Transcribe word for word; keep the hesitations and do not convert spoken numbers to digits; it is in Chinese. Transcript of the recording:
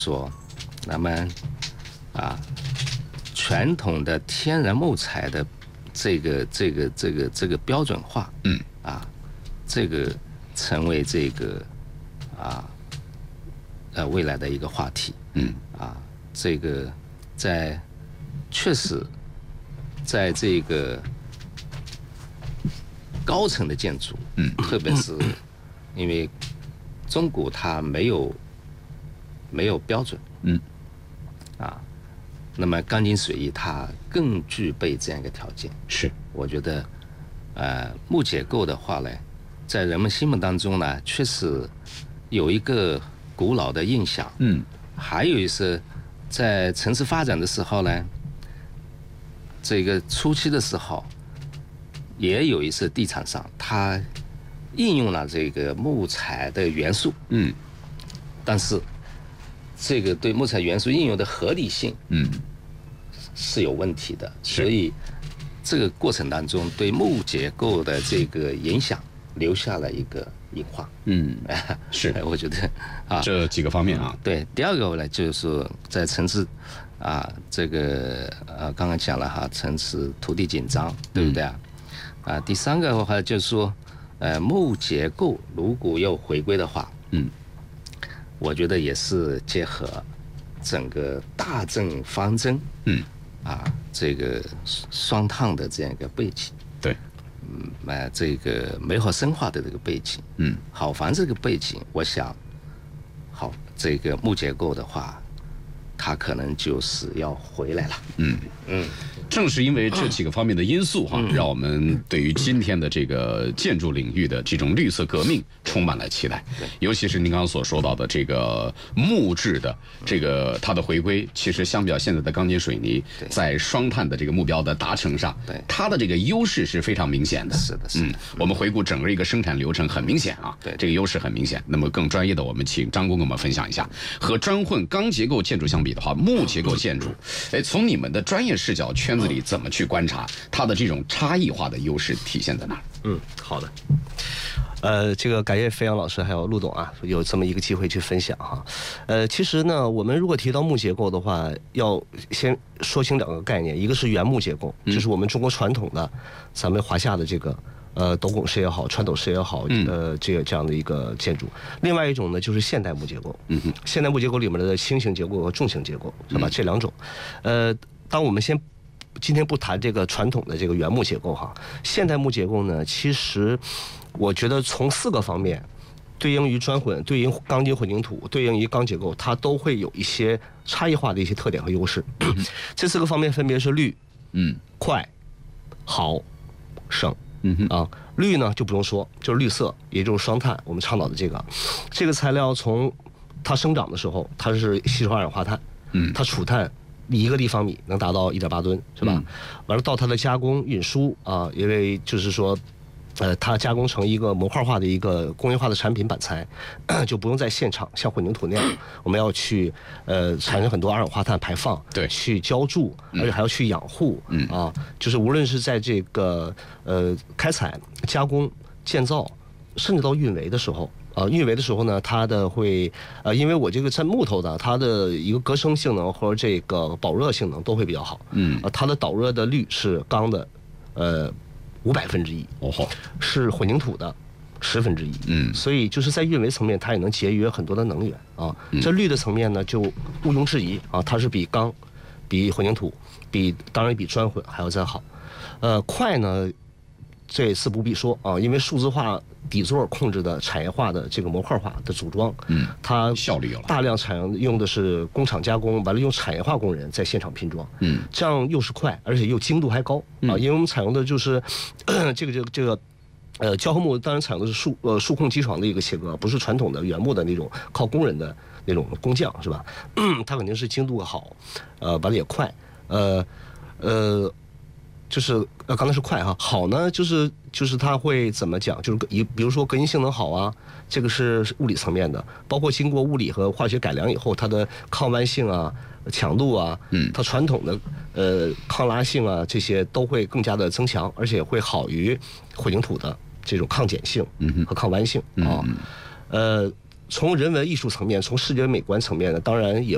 说，那么啊，传统的天然木材的这个这个这个这个标准化， 嗯， 啊，这个成为这个啊呃未来的一个话题， 嗯， 啊，这个在确实在这个高层的建筑， 嗯， 特别是因为中国它没有没有标准， 嗯， 啊，那么钢筋水泥它更具备这样一个条件。 是， 我觉得，呃，木结构的话呢，在人们心目当中呢，确实有一个古老的印象， 嗯， 还有是在城市发展的时候呢，这个初期的时候，也有一次地产商他应用了这个木材的元素， 嗯， 但是这个对木材元素应用的合理性， 嗯， 是有问题的，所以这个过程当中对木结构的这个影响留下了一个隐患。 嗯，是， 我觉得啊， 这几个方面啊， 对，第二个呢，就是说在城市啊，这个呃，刚刚讲了哈，城市土地紧张，对不对啊？嗯、啊，第三个的话就是说，呃，木结构如果要回归的话， 嗯， 我觉得也是结合整个大政方针， 嗯， 啊，这个双碳的这样一个背景， 对， 嗯，呃，这个美好生活的这个背景， 嗯， 好房这个背景，我想，好这个木结构的话，它可能就是要回来了， 嗯嗯。 正是因为这几个方面的因素哈，让我们对于今天的这个建筑领域的这种绿色革命充满了期待。尤其是您刚刚所说到的这个木质的这个它的回归，其实相比较现在的钢筋水泥，在双碳的这个目标的达成上，它的这个优势是非常明显的。 是的，是的。 嗯，我们回顾整个一个生产流程，很明显啊， 对， 这个优势很明显。那么更专业的，我们请张工跟我们分享一下，和砖混钢结构建筑相比的话，木结构建筑，哎，从你们的专业视角圈子里怎么去观察它的这种差异化的优势体现在哪儿？ 嗯，好的。呃，这个感谢飞扬老师还有陆董啊，有这么一个机会去分享哈。呃，其实呢，我们如果提到木结构的话，要先说清两个概念，一个是原木结构，就是我们中国传统的，咱们华夏的这个呃斗拱式也好，穿斗式也好，呃，这个这样的一个建筑。另外一种呢，就是现代木结构。嗯哼，现代木结构里面的轻型结构和重型结构，是吧？这两种。呃，当我们先今天不谈这个传统的这个原木结构哈，现代木结构呢，其实我觉得从四个方面，对应于砖混、对应钢筋混凝土、对应于钢结构，它都会有一些差异化的一些特点和优势。这四个方面分别是绿、 嗯、 快、好、省。 嗯哼啊，绿呢就不用说，就是绿色，也就是双碳，我们倡导的这个。这个材料从它生长的时候，它是吸收二氧化碳， 嗯， 它储碳一个立方米能达到一点八吨，是吧？嗯、完了到它的加工运输啊，因为就是说。呃，它加工成一个模块化的一个工业化的产品板材，就不用在现场像混凝土那样，我们要去呃产生很多二氧化碳排放， 对， 去浇筑，而且还要去养护，嗯啊，就是无论是在这个呃开采、加工、建造，甚至到运维的时候。呃，运维的时候呢，它的会呃，因为我这个在木头的，它的一个隔声性能和这个保热性能都会比较好，嗯，呃，它的导热的率是钢的，呃。五百分之一， 哦吼， 是混凝土的十分之一， 嗯， 所以就是在运维层面，它也能节约很多的能源啊。嗯、这绿的层面呢，就毋庸置疑啊，它是比钢、比混凝土、比当然比砖混还要再好。呃，快呢，这次不必说啊，因为数字化底座控制的产业化的这个模块化的组装， 嗯， 它效率有了， 大量采用的是工厂加工，完了用产业化工人在现场拼装， 嗯， 这样又是快，而且又精度还高、嗯、啊，因为我们采用的就是、呃、这个这个这个。呃，胶合木当然采用的是数呃数控机床的一个切割，不是传统的原木的那种靠工人的那种工匠，是吧？它肯定是精度好，呃，完了也快，呃呃，就是呃刚才是快哈，好呢就是就是它会怎么讲？就是一比如说隔音性能好啊，这个是物理层面的，包括经过物理和化学改良以后，它的抗弯性啊、强度啊，嗯，它传统的呃抗拉性啊这些都会更加的增强，而且会好于混凝土的。这种抗碱性和抗弯性啊，呃，从人文艺术层面，从视觉美观层面呢，当然也